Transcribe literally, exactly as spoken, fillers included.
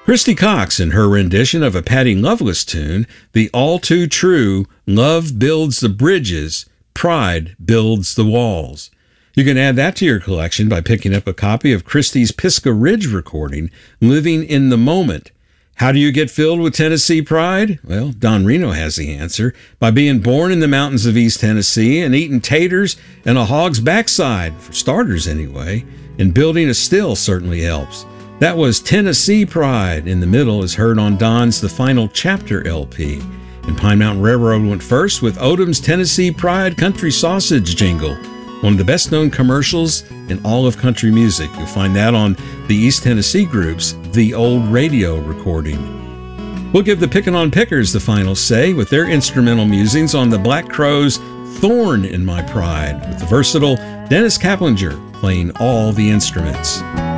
Christy Cox in her rendition of a Patty Loveless tune, the all too true Love Builds the Bridges, Pride Builds the Walls. You can add that to your collection by picking up a copy of Christy's Pisgah Ridge recording, Living in the Moment. How do you get filled with Tennessee pride? Well, Don Reno has the answer. By being born in the mountains of East Tennessee and eating taters and a hog's backside, for starters anyway, and building a still certainly helps. That was Tennessee Pride. In the middle is heard on Don's The Final Chapter L P. And Pine Mountain Railroad went first with Odom's Tennessee Pride Country Sausage jingle, one of the best-known commercials in all of country music. You'll find that on the East Tennessee group's The Old Radio recording. We'll give the Pickin' on Pickers the final say with their instrumental musings on the Black Crowes' Thorn in My Pride, with the versatile Dennis Kaplinger playing all the instruments.